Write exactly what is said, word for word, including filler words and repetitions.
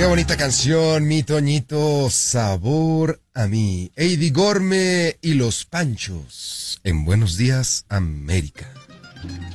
Qué bonita canción, mi Toñito, sabor a mí. Eddie Gorme y los Panchos en Buenos Días, América.